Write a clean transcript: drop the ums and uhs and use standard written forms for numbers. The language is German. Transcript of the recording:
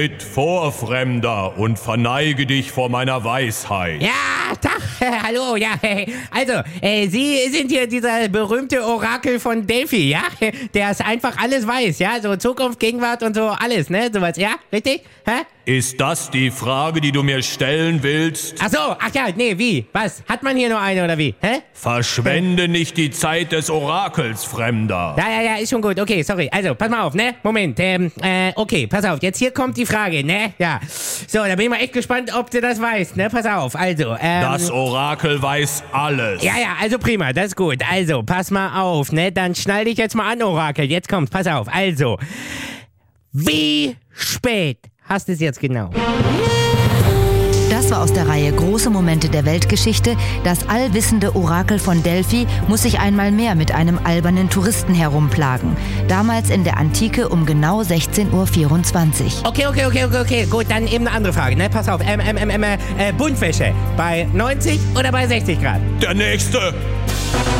Tritt vor, Fremder, und verneige dich vor meiner Weisheit. Ja, Tag, hallo, ja, also, Sie sind hier dieser berühmte Orakel von Delphi, ja, der es einfach alles weiß, ja, so Zukunft, Gegenwart und so alles, ne, sowas, ja, richtig, hä? Ist das die Frage, die du mir stellen willst? Ach so, ach ja, nee, wie, was, hat man hier nur eine oder wie, hä? Verschwende nicht die Zeit des Orakels, Fremder. Ja, ist schon gut, okay, sorry, also, pass mal auf, ne, Moment, okay, pass auf, jetzt hier kommt die Frage, ne, ja, so, da bin ich mal echt gespannt, ob du das weißt, ne, pass auf, also, Das Orakel weiß alles. Ja, also prima, das ist gut. Also, pass mal auf, ne? Dann schnall dich jetzt mal an, Orakel. Jetzt kommt's, pass auf. Also, wie spät hast du es jetzt genau? Das war aus der Reihe Große Momente der Weltgeschichte. Das allwissende Orakel von Delphi muss sich einmal mehr mit einem albernen Touristen herumplagen. Damals in der Antike um genau 16:24 Uhr. Okay, gut, dann eben eine andere Frage, ne? Pass auf, Buntwäsche, bei 90 oder bei 60 Grad? Der Nächste.